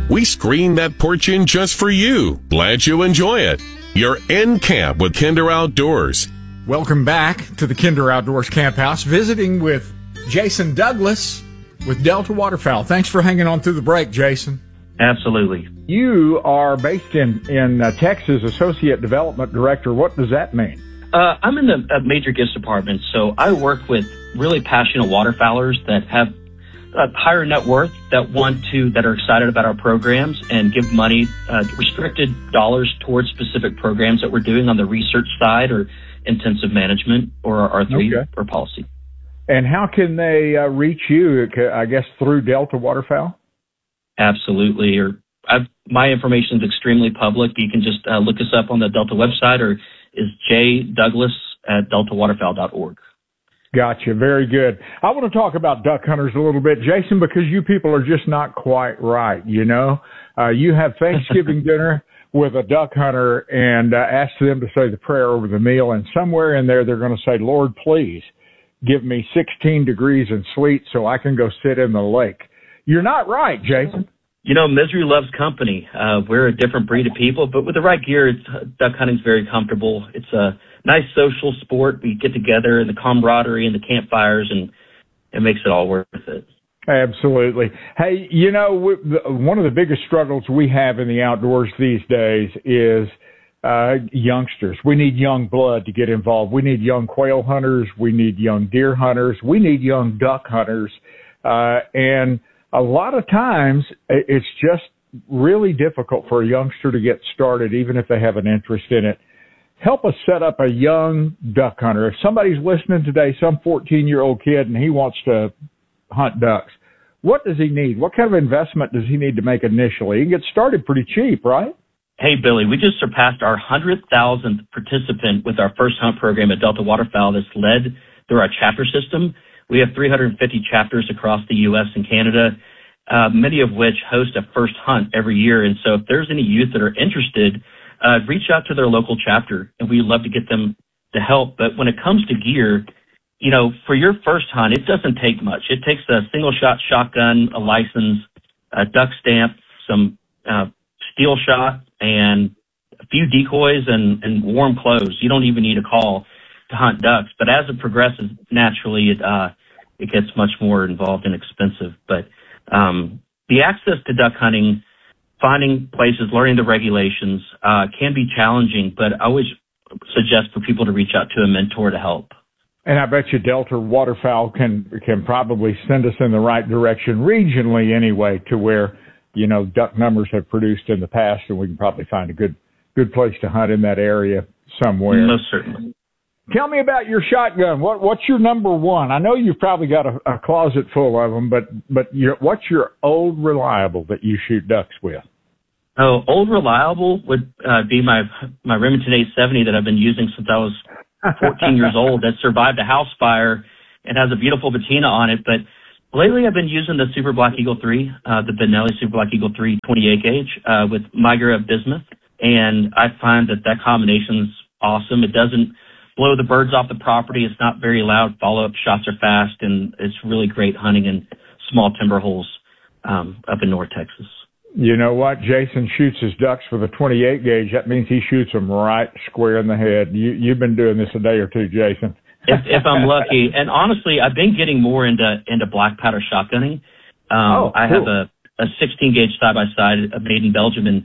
We screened that porch in just for you. Glad you enjoy it. You're in camp with Kinder Outdoors. Welcome back to the Kinder Outdoors Camp House, visiting with Jason Douglas with Delta Waterfowl. Thanks for hanging on through the break, Jason. Absolutely. You are based in Texas, Associate Development Director. What does that mean? I'm in the major gifts department, so I work with really passionate waterfowlers that have a higher net worth that are excited about our programs and give money, restricted dollars towards specific programs that we're doing on the research side or intensive management or R3 or policy. And how can they reach you? I guess through Delta Waterfowl? Absolutely. My information is extremely public. You can just look us up on the Delta website, or is jdouglas@deltawaterfowl.org. Gotcha. Very good. I want to talk about duck hunters a little bit, Jason, because you people are just not quite right. You know, you have Thanksgiving dinner with a duck hunter and ask them to say the prayer over the meal. And somewhere in there, they're going to say, Lord, please give me 16 degrees and sweet so I can go sit in the lake. You're not right, Jason. You know, misery loves company. We're a different breed of people, but with the right gear, duck hunting's very comfortable. It's a nice social sport. We get together and the camaraderie and the campfires, and it makes it all worth it. Absolutely. Hey, you know, one of the biggest struggles we have in the outdoors these days is youngsters. We need young blood to get involved. We need young quail hunters. We need young deer hunters. We need young duck hunters. And a lot of times it's just really difficult for a youngster to get started, even if they have an interest in it. Help us set up a young duck hunter. If somebody's listening today, some 14-year-old kid, and he wants to hunt ducks, what does he need? What kind of investment does he need to make initially? He can get started pretty cheap, right? Hey, Billy, we just surpassed our 100,000th participant with our first hunt program at Delta Waterfowl that's led through our chapter system. We have 350 chapters across the U.S. and Canada, many of which host a first hunt every year. And so if there's any youth that are interested, reach out to their local chapter, and we'd love to get them to help. But when it comes to gear, you know, for your first hunt, it doesn't take much. It takes a single-shot shotgun, a license, a duck stamp, some steel shot, and a few decoys and warm clothes. You don't even need a call to hunt ducks. But as it progresses, naturally, it gets much more involved and expensive. But the access to duck hunting, finding places, learning the regulations can be challenging, but I always suggest for people to reach out to a mentor to help. And I bet you Delta Waterfowl can probably send us in the right direction regionally anyway, to where, you know, duck numbers have produced in the past, and we can probably find a good place to hunt in that area somewhere. Most certainly. Tell me about your shotgun. What's your number one? I know you've probably got a closet full of them, but what's your old reliable that you shoot ducks with? Oh, old reliable would be my Remington 870 that I've been using since I was 14 years old, that survived a house fire and has a beautiful patina on it. But lately I've been using the Super Black Eagle 3, the Benelli Super Black Eagle 3 28 gauge with Migra of bismuth. And I find that combination's awesome. It doesn't blow the birds off the property. It's not very loud. Follow-up shots are fast, and it's really great hunting in small timber holes up in North Texas. You know what? Jason shoots his ducks with a 28 gauge. That means he shoots them right square in the head. You've been doing this a day or two, Jason. If I'm lucky. And honestly, I've been getting more into black powder shotgunning. I have a 16 gauge side by side made in Belgium in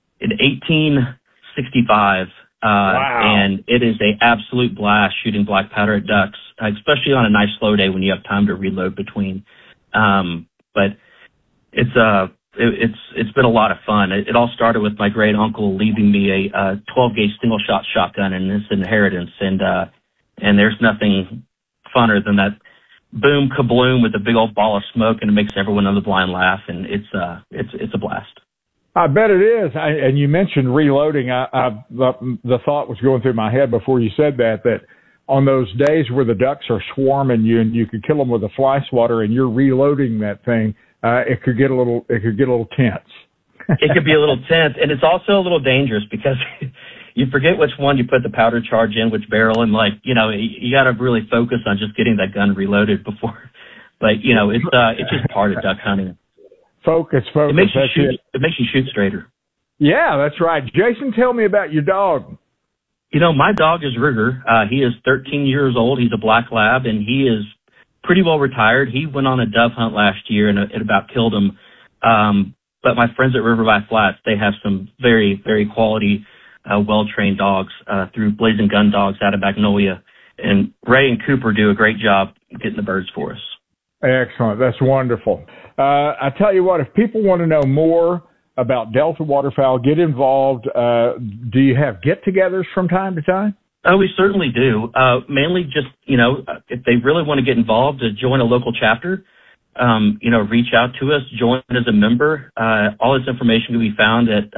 1865. Wow. And it is a absolute blast shooting black powder at ducks, especially on a nice slow day when you have time to reload between. But it's been a lot of fun. It all started with my great uncle leaving me a 12 gauge single shot shotgun and his inheritance. And there's nothing funner than that boom kabloom with a big old ball of smoke, and it makes everyone on the blind laugh. And it's a blast. I bet it is. And you mentioned reloading. The thought was going through my head before you said that on those days where the ducks are swarming you and you could kill them with a fly swatter and you're reloading that thing, it could get a little tense. It could be a little tense, and it's also a little dangerous because you forget which one you put the powder charge in, which barrel, and you got to really focus on just getting that gun reloaded before. But it's just part of duck hunting. Focus. It makes you shoot straighter. Yeah, that's right. Jason, tell me about your dog. My dog is Rigger. He is 13 years old. He's a black lab, and he is pretty well retired. He went on a dove hunt last year, and it about killed him. But my friends at Riverby Flats, they have some very, very quality, well-trained dogs through Blazing Gun Dogs out of Magnolia. And Ray and Cooper do a great job getting the birds for us. Excellent. That's wonderful. I tell you what, if people want to know more about Delta Waterfowl, get involved. Do you have get-togethers from time to time? Oh, we certainly do. Mainly just, if they really want to get involved, to join a local chapter, reach out to us, join as a member. All this information can be found at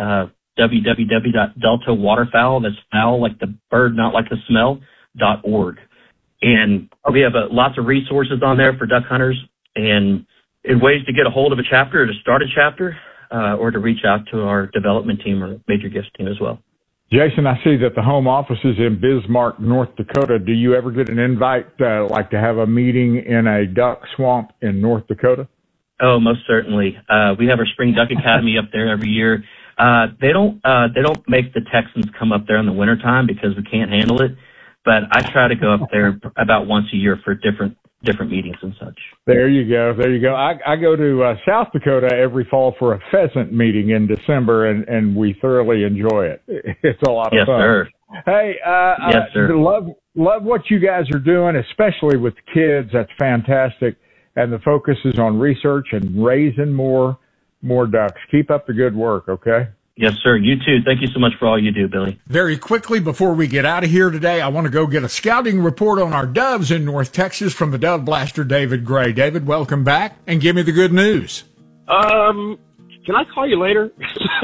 www.deltawaterfowl, that's fowl like the bird, not like the smell, .org. And we have lots of resources on there for duck hunters and ways to get a hold of a chapter, or to start a chapter, or to reach out to our development team or major gifts team as well. Jason, I see that the home office is in Bismarck, North Dakota. Do you ever get an invite, like to have a meeting in a duck swamp in North Dakota? Oh, most certainly. We have our Spring Duck Academy up there every year. They don't make the Texans come up there in the wintertime because we can't handle it. But I try to go up there about once a year for different meetings and such. There you go. I go to South Dakota every fall for a pheasant meeting in December, and we thoroughly enjoy it. It's a lot of fun. Yes, sir. Hey, yes, sir. Love what you guys are doing, especially with kids. That's fantastic. And the focus is on research and raising more ducks. Keep up the good work, okay? Yes, sir. You too. Thank you so much for all you do, Billy. Very quickly, before we get out of here today, I want to go get a scouting report on our doves in North Texas from the Dove Blaster, David Gray. David, welcome back, and give me the good news. Can I call you later?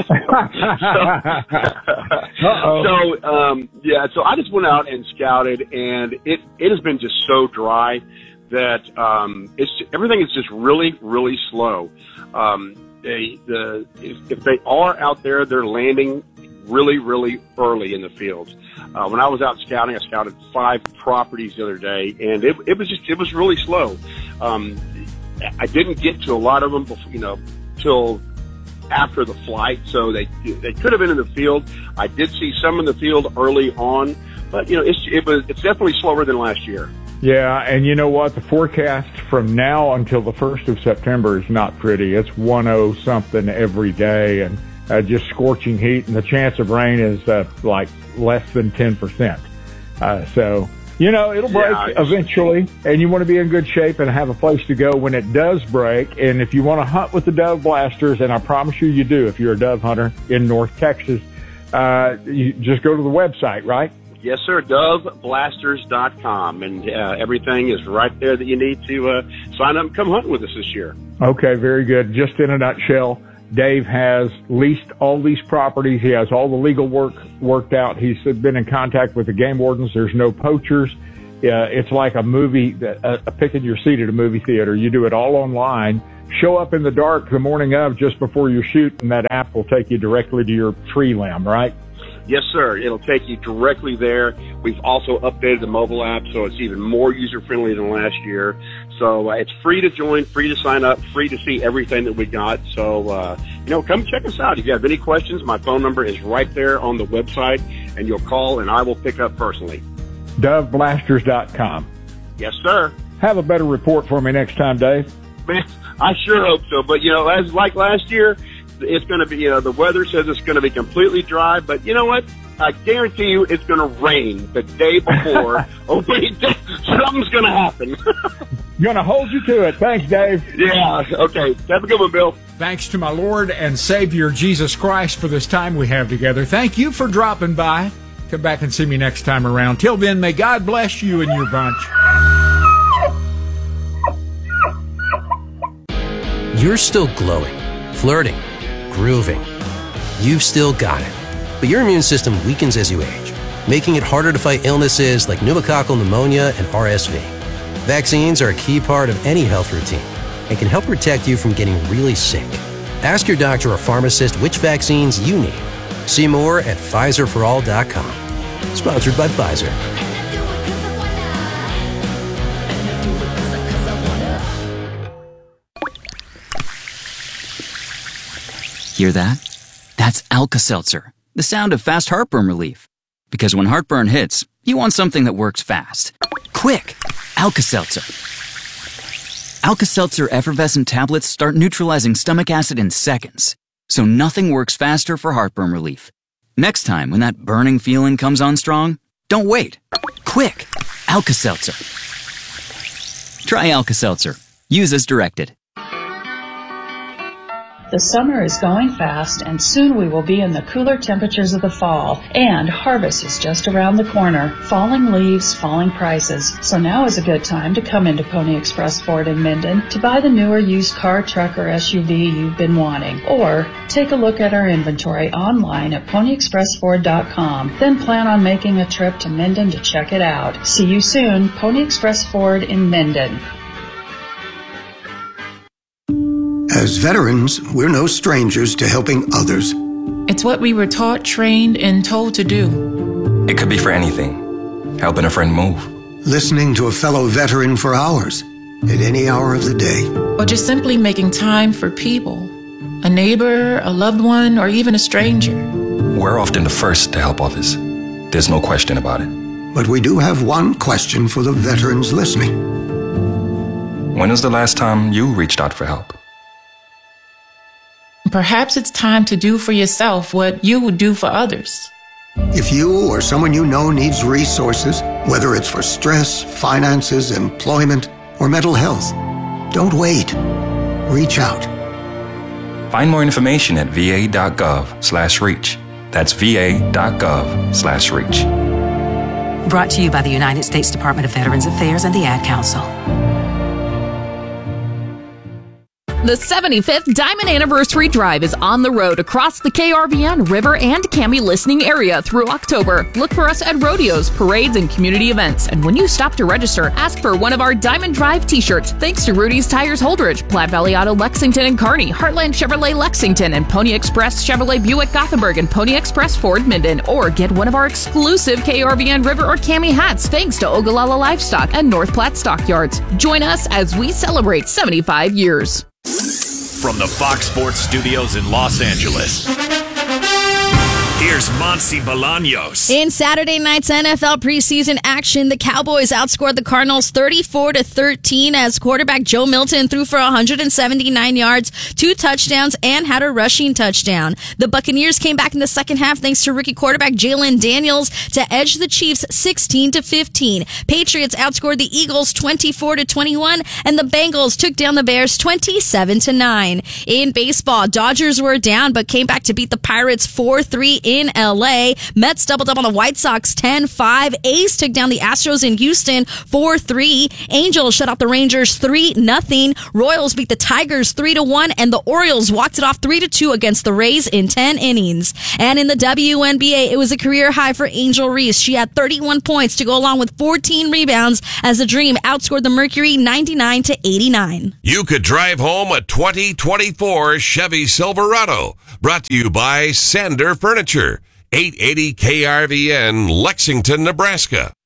So I just went out and scouted, and it has been just so dry that everything is just really, really slow. If they are out there, they're landing really, really early in the fields. When I was out scouting, I scouted 5 properties the other day, and it was really slow. I didn't get to a lot of them before, till after the flight, so they could have been in the field. I did see some in the field early on, but it's definitely slower than last year. Yeah, and you know what? The forecast from now until the 1st of September is not pretty. It's 10-something every day, and just scorching heat, and the chance of rain is like less than 10%. So, it'll break eventually, and you want to be in good shape and have a place to go when it does break. And if you want to hunt with the Dove Blasters, and I promise you do if you're a dove hunter in North Texas, you just go to the website, right? Yes, sir. DoveBlasters.com, and everything is right there that you need to sign up and come hunting with us this year. Okay, very good. Just in a nutshell, Dave has leased all these properties. He has all the legal work worked out. He's been in contact with the game wardens. There's no poachers. It's like a movie, picking your seat at a movie theater. You do it all online. Show up in the dark the morning of, just before you shoot, and that app will take you directly to your tree limb, right? Yes, sir. It'll take you directly there. We've also updated the mobile app, so it's even more user-friendly than last year. So it's free to join, free to sign up, free to see everything that we got. So, come check us out. If you have any questions, my phone number is right there on the website, and you'll call, and I will pick up personally. DoveBlasters.com. Yes, sir. Have a better report for me next time, Dave. Man, I sure hope so. But, as like last year, it's going to be, the weather says it's going to be completely dry, but you know what? I guarantee you it's going to rain the day before. Something's going to happen. Going to hold you to it. Thanks, Dave. Yeah, okay. Have a good one, Bill. Thanks to my Lord and Savior, Jesus Christ, for this time we have together. Thank you for dropping by. Come back and see me next time around. Till then, may God bless you and your bunch. You're still glowing, flirting, grooving. You've still got it. But your immune system weakens as you age, making it harder to fight illnesses like pneumococcal pneumonia and RSV. Vaccines are a key part of any health routine and can help protect you from getting really sick. Ask your doctor or pharmacist which vaccines you need. See more at PfizerForAll.com. Sponsored by Pfizer. Hear that? That's Alka-Seltzer, the sound of fast heartburn relief. Because when heartburn hits, you want something that works fast. Quick! Alka-Seltzer. Alka-Seltzer effervescent tablets start neutralizing stomach acid in seconds, so nothing works faster for heartburn relief. Next time when that burning feeling comes on strong, don't wait. Quick! Alka-Seltzer. Try Alka-Seltzer. Use as directed. The summer is going fast, and soon we will be in the cooler temperatures of the fall, and harvest is just around the corner. Falling leaves, falling prices. So now is a good time to come into Pony Express Ford in Minden to buy the newer used car, truck, or SUV you've been wanting. Or take a look at our inventory online at ponyexpressford.com. Then plan on making a trip to Minden to check it out. See you soon, Pony Express Ford in Minden. As veterans, we're no strangers to helping others. It's what we were taught, trained, and told to do. It could be for anything. Helping a friend move. Listening to a fellow veteran for hours, at any hour of the day. Or just simply making time for people. A neighbor, a loved one, or even a stranger. We're often the first to help others. There's no question about it. But we do have one question for the veterans listening. When was the last time you reached out for help? Perhaps it's time to do for yourself what you would do for others. If you or someone you know needs resources, whether it's for stress, finances, employment, or mental health, don't wait. Reach out. Find more information at va.gov/reach. That's va.gov/reach. Brought to you by the United States Department of Veterans Affairs and the Ad Council. The 75th Diamond Anniversary Drive is on the road across the KRVN, River, and Cami listening area through October. Look for us at rodeos, parades, and community events. And when you stop to register, ask for one of our Diamond Drive t-shirts. Thanks to Rudy's Tires Holdridge, Platte Valley Auto Lexington and Kearney, Heartland Chevrolet Lexington, and Pony Express Chevrolet Buick Gothenburg, and Pony Express Ford Minden. Or get one of our exclusive KRVN River or Cami hats thanks to Ogallala Livestock and North Platte Stockyards. Join us as we celebrate 75 years. From the Fox Sports Studios in Los Angeles, here's Monse Bolaños. In Saturday night's NFL preseason action, the Cowboys outscored the Cardinals 34-13 as quarterback Joe Milton threw for 179 yards, 2 touchdowns, and had a rushing touchdown. The Buccaneers came back in the second half thanks to rookie quarterback Jalen Daniels to edge the Chiefs 16-15. Patriots outscored the Eagles 24-21, and the Bengals took down the Bears 27-9. In baseball, Dodgers were down but came back to beat the Pirates 4-3 in LA. Mets doubled up on the White Sox 10-5. A's took down the Astros in Houston 4-3. Angels shut out the Rangers 3-0. Royals beat the Tigers 3-1, and the Orioles walked it off 3-2 against the Rays in 10 innings. And in the WNBA, it was a career high for Angel Reese. She had 31 points to go along with 14 rebounds as the Dream outscored the Mercury 99-89. You could drive home a 2024 Chevy Silverado. Brought to you by Sander Furniture, 880 KRVN, Lexington, Nebraska.